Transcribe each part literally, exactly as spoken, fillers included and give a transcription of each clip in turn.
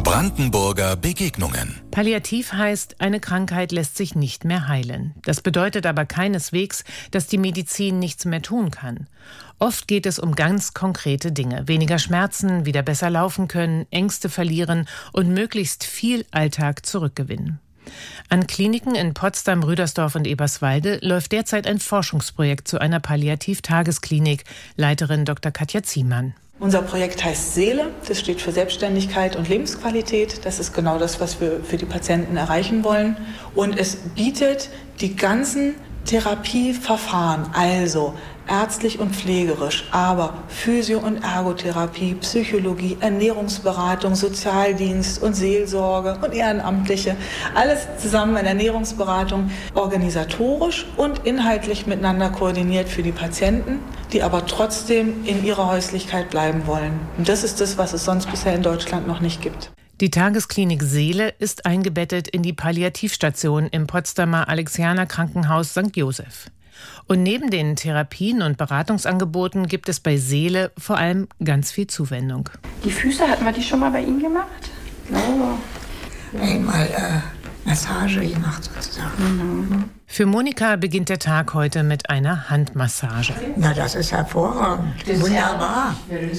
Brandenburger Begegnungen. Palliativ heißt, eine Krankheit lässt sich nicht mehr heilen. Das bedeutet aber keineswegs, dass die Medizin nichts mehr tun kann. Oft geht es um ganz konkrete Dinge. Weniger Schmerzen, wieder besser laufen können, Ängste verlieren und möglichst viel Alltag zurückgewinnen. An Kliniken in Potsdam, Rüdersdorf und Eberswalde läuft derzeit ein Forschungsprojekt zu einer Palliativ-Tagesklinik. Leiterin Doktor Katja Ziemann. Unser Projekt heißt Seele, das steht für Selbstständigkeit und Lebensqualität. Das ist genau das, was wir für die Patienten erreichen wollen. Und es bietet die ganzen Therapieverfahren, also ärztlich und pflegerisch, aber Physio- und Ergotherapie, Psychologie, Ernährungsberatung, Sozialdienst und Seelsorge und Ehrenamtliche, alles zusammen in Ernährungsberatung, organisatorisch und inhaltlich miteinander koordiniert für die Patienten, die aber trotzdem in ihrer Häuslichkeit bleiben wollen. Und das ist das, was es sonst bisher in Deutschland noch nicht gibt. Die Tagesklinik Seele ist eingebettet in die Palliativstation im Potsdamer Alexianer Krankenhaus Sankt Joseph. Und neben den Therapien und Beratungsangeboten gibt es bei Seele vor allem ganz viel Zuwendung. Die Füße, hatten wir die schon mal bei Ihnen gemacht? Ja. Einmal äh, Massage gemacht sozusagen. Mhm. Für Monika beginnt der Tag heute mit einer Handmassage. Na, das ist hervorragend. Das ist wunderbar.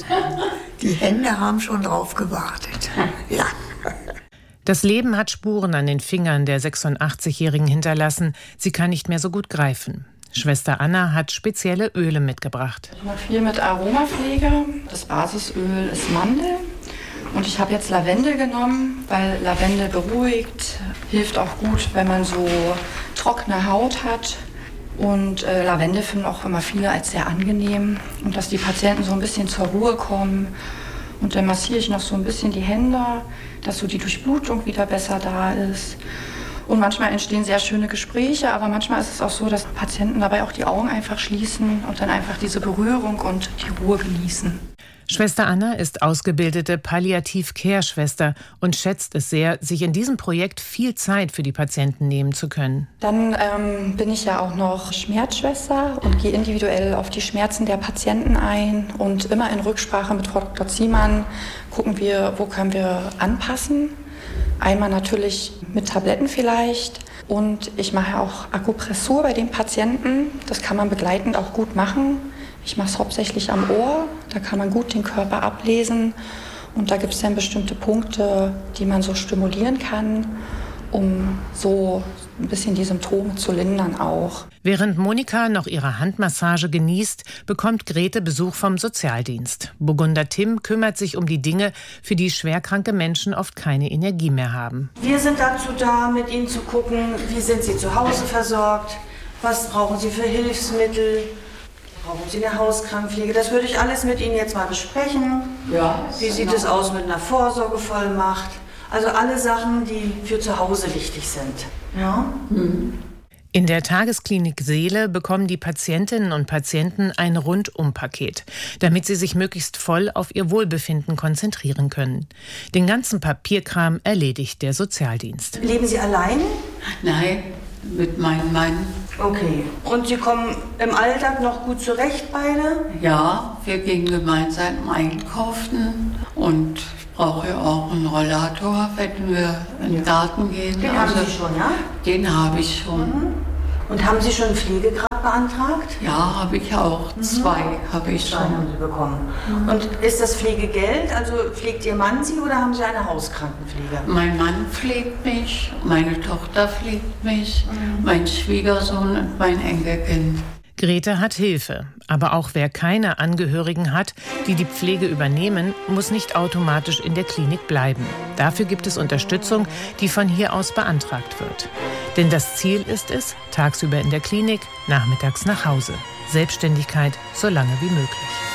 Die Hände haben schon drauf gewartet. Ja. Das Leben hat Spuren an den Fingern der sechsundachtzigjährigen hinterlassen. Sie kann nicht mehr so gut greifen. Schwester Anna hat spezielle Öle mitgebracht. Ich mache viel mit Aromapflege. Das Basisöl ist Mandel. Und ich habe jetzt Lavendel genommen, weil Lavendel beruhigt, hilft auch gut, wenn man so trockene Haut hat. Und äh, Lavendel finden auch immer viele als sehr angenehm. Und dass die Patienten so ein bisschen zur Ruhe kommen. Und dann massiere ich noch so ein bisschen die Hände, dass so die Durchblutung wieder besser da ist. Und manchmal entstehen sehr schöne Gespräche, aber manchmal ist es auch so, dass Patienten dabei auch die Augen einfach schließen und dann einfach diese Berührung und die Ruhe genießen. Schwester Anna ist ausgebildete Palliativ-Care-Schwester und schätzt es sehr, sich in diesem Projekt viel Zeit für die Patienten nehmen zu können. Dann ähm, bin ich ja auch noch Schmerzschwester und gehe individuell auf die Schmerzen der Patienten ein. Und immer in Rücksprache mit Frau Doktor Ziemann gucken wir, wo können wir anpassen. Einmal natürlich mit Tabletten vielleicht. Und ich mache auch Akupressur bei den Patienten. Das kann man begleitend auch gut machen. Ich mache es hauptsächlich am Ohr, da kann man gut den Körper ablesen und da gibt es dann bestimmte Punkte, die man so stimulieren kann, um so ein bisschen die Symptome zu lindern auch. Während Monika noch ihre Handmassage genießt, bekommt Grete Besuch vom Sozialdienst. Burgunder Tim kümmert sich um die Dinge, für die schwerkranke Menschen oft keine Energie mehr haben. Wir sind dazu da, mit ihnen zu gucken, wie sind sie zu Hause versorgt, was brauchen sie für Hilfsmittel. Brauchen Sie eine Hauskrankenpflege? Das würde ich alles mit Ihnen jetzt mal besprechen. Ja. Wie sieht es aus mit einer Vorsorgevollmacht? Also alle Sachen, die für zu Hause wichtig sind. Ja? Mhm. In der Tagesklinik Seele bekommen die Patientinnen und Patienten ein Rundumpaket, damit sie sich möglichst voll auf ihr Wohlbefinden konzentrieren können. Den ganzen Papierkram erledigt der Sozialdienst. Leben Sie allein? Nein, mit meinem Mann. Okay. Und Sie kommen im Alltag noch gut zurecht beide? Ja, wir gehen gemeinsam einkaufen und ich brauche ja auch einen Rollator, wenn wir in den Garten gehen. Den also, haben Sie schon, ja? Den habe ich schon. Mhm. Und haben Sie schon einen Pflegegrad beantragt? Ja, habe ich auch. Mhm. Zwei habe ich schon. Zwei haben Sie bekommen. Mhm. Und ist das Pflegegeld? Also pflegt Ihr Mann Sie oder haben Sie eine Hauskrankenpflege? Mein Mann pflegt mich, meine Tochter pflegt mich, mhm. mein Schwiegersohn und mein Enkelkind. Grete hat Hilfe. Aber auch wer keine Angehörigen hat, die die Pflege übernehmen, muss nicht automatisch in der Klinik bleiben. Dafür gibt es Unterstützung, die von hier aus beantragt wird. Denn das Ziel ist es, tagsüber in der Klinik, nachmittags nach Hause. Selbstständigkeit so lange wie möglich.